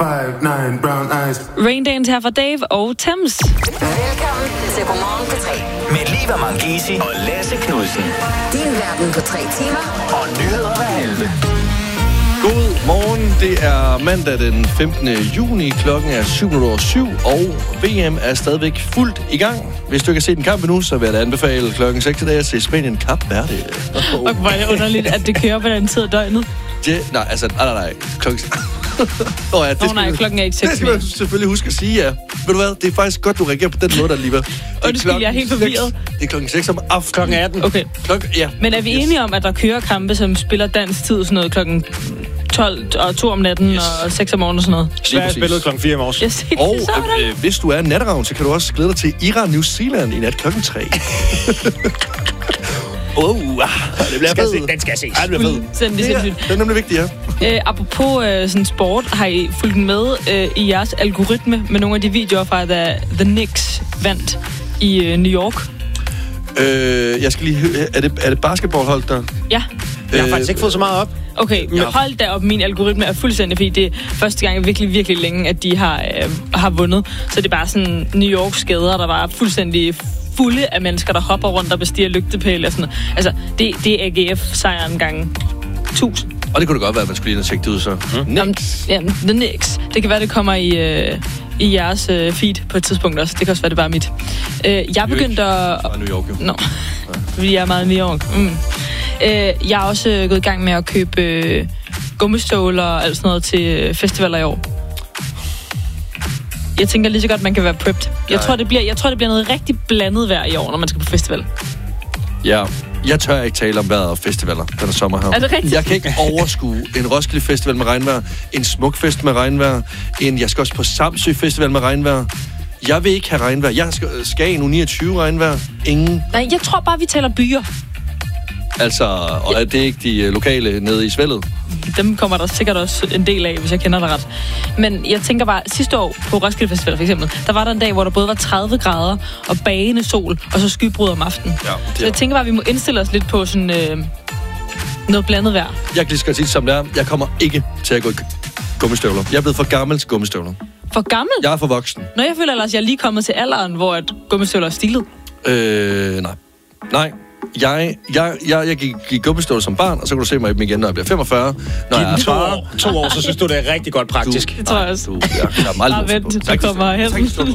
5'9" brown eyes. Raindance her fra Dave og Thames. Velkommen til Godmorgen på 3. Med Liva Mangisi og Lasse Knudsen. Din verden på 3 timer. Og nyheder hver halve. God morgen, det er mandag den 15. juni, klokken er 7:07, og VM er stadigvæk fuldt i gang. Hvis du ikke har set en kamp endnu, så vil jeg da anbefale klokken 6 i dag at se Spanien Kap Verde. Og hvor er det underligt, at det kører på den tid af døgnet. Nej, klokken... klokken er ikke 6. Det skal man selvfølgelig huske at sige, ja. Ved du hvad, det er faktisk godt, du reagerer på den måde, der lige var. Undskyld, jeg er helt forvirret. Det er klokken 6 om aftenen. Klokken 18. Okay. Ja. Men er vi enige om, at der kører kampe, som spiller dansk tid, sådan noget klokken 12 og 2 om natten og 6 om morgenen og sådan noget? Sverige spillede klokken 4 i morges. Yes, Og hvis du er natteravn, så kan du også glæde dig til Iran-New Zealand i nat klokken 3. Det bliver fedt. Den skal ses. Ja, det bliver fedt. Sindssygt. Det er nemlig vigtigt, ja. Apropos sådan sport, har I fulgt med i jeres algoritme med nogle af de videoer fra, da The Knicks vandt i New York? Jeg skal lige høre, er det basketballhold, der... Ja. Jeg har faktisk ikke fået så meget op. Okay, hold da op, min algoritme er fuldstændig, fordi det er første gang virkelig, virkelig længe, at de har vundet. Så det er bare sådan New Yorks gader, der var fuldstændig fulde af mennesker, der hopper rundt og bestiger lygtepæle og sådan noget. Altså, det er AGF-sejren gange 1000. Og det kunne da godt være, at man skulle lige have tjekket det ud, så. Jamen, The Knicks. Det kan være, det kommer i jeres feed på et tidspunkt også. Det kan også være, det bare mit. Jeg begyndte at... New York, jo. Nå, fordi jeg er meget New York. Jeg er også gået i gang med at købe gummistøvler og alt sådan noget til festivaler i år. Jeg tænker lige så godt, man kan være prepped. Jeg tror, det bliver noget rigtig blandet vejr i år, når man skal på festival. Ja, jeg tør ikke tale om vejret og festivaler, den er sommer her. Er det rigtigt? Jeg kan ikke overskue en Roskilde Festival med regnvejr, en Smukfest med regnvejr, jeg skal også på Samsø Festival med regnvejr. Jeg vil ikke have regnvejr. Jeg skal i nu 29 regnvejr. Ingen. Nej, jeg tror bare, vi taler byer. Altså, og er det ikke de lokale nede i Svældet? Dem kommer der sikkert også en del af, hvis jeg kender det ret. Men jeg tænker bare, sidste år på Roskilde Festival for eksempel, der var der en dag, hvor der både var 30 grader og bagende sol, og så skybrud om aftenen. Ja, så jeg tænker bare, at vi må indstille os lidt på sådan noget blandet vejr. Jeg kan lige skal sige det som det er. Jeg kommer ikke til at gå i gummistøvler. Jeg er blevet for gammel til gummistøvler. For gammel? Jeg er for voksen. Nå, jeg føler ellers, at jeg er lige kommet til alderen, hvor gummistøvler er stilet. Nej. Jeg gik i gummistøvler som barn, og så kan du se mig i dem igen, når jeg bliver 45. Når jeg er 2 år, så synes du, det er rigtig godt praktisk. Det tror jeg også. Jeg er meget vent, så kommer jeg hen.